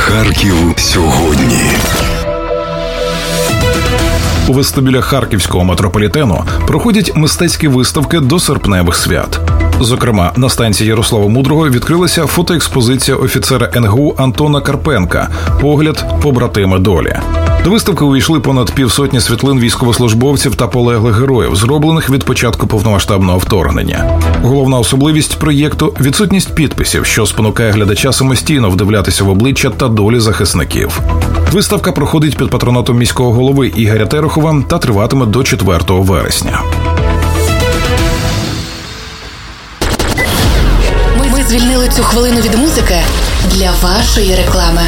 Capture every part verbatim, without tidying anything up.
Харків сьогодні. У вестибюлях харківського метрополітену проходять мистецькі виставки до серпневих свят. Зокрема, на станції Ярослава Мудрого відкрилася фотоекспозиція офіцера ен ге у Антона Карпенка «Погляд побратими долі». До виставки увійшли понад півсотні світлин військовослужбовців та полеглих героїв, зроблених від початку повномасштабного вторгнення. Головна особливість проєкту – відсутність підписів, що спонукає глядача самостійно вдивлятися в обличчя та долі захисників. Виставка проходить під патронатом міського голови Ігоря Терехова та триватиме до четвертого вересня. Ми звільнили цю хвилину від музики для вашої реклами.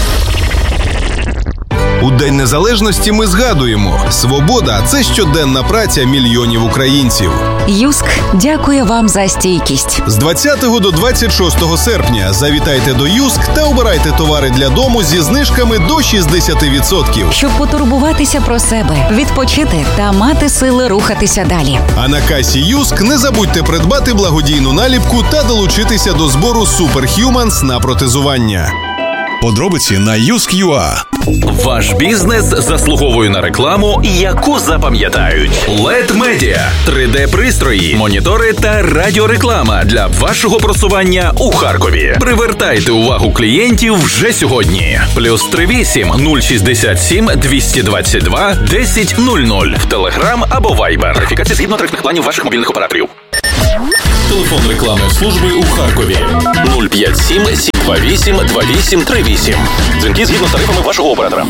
У День Незалежності ми згадуємо: свобода – це щоденна праця мільйонів українців. Юск дякує вам за стійкість. З двадцятого до двадцять шостого серпня завітайте до Юск та обирайте товари для дому зі знижками до шістдесят відсотків. Щоб потурбуватися про себе, відпочити та мати сили рухатися далі. А на касі Юск не забудьте придбати благодійну наліпку та долучитися до збору Superhumans на протезування. Подробиці на юск крапка ю а. Ваш бізнес заслуговує на рекламу, яку запам'ятають. лед Media – три де-пристрої, монітори та радіореклама для вашого просування у Харкові. Привертайте увагу клієнтів вже сьогодні. Плюс три вісім нуль шістдесят сім двісті двадцять два десять нуль нуль в Телеграм або Вайбер. Верифікація згідно тарифних планів ваших мобільних операторів. Телефон рекламної служби у Харкові нуль п'ять сім сім два вісім два вісім три вісім. Дзвінки згідно з тарифами вашого оператора.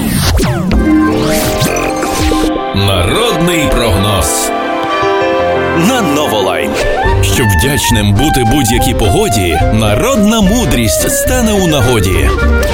Народний прогноз на Новолайн. Щоб вдячним бути будь-якій погоді, народна мудрість стане у нагоді.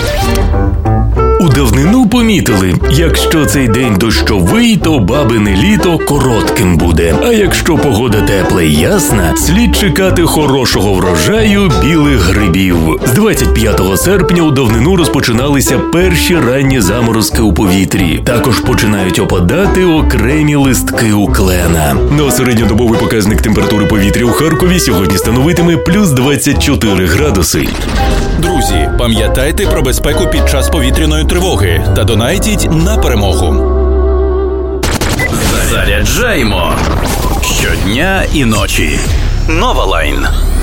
У давнину помітили, якщо цей день дощовий, то бабине літо коротким буде. А якщо погода тепла і ясна, слід чекати хорошого врожаю білих грибів. З двадцять п'ятого серпня у давнину розпочиналися перші ранні заморозки у повітрі. Також починають опадати окремі листки у клена. Ну а середньодобовий показник температури повітря у Харкові сьогодні становитиме плюс двадцять чотири градуси. Друзі, пам'ятайте про безпеку під час повітряної тривоги та донайтіть на перемогу. Заряджаємо щодня і ночі. Новолайн.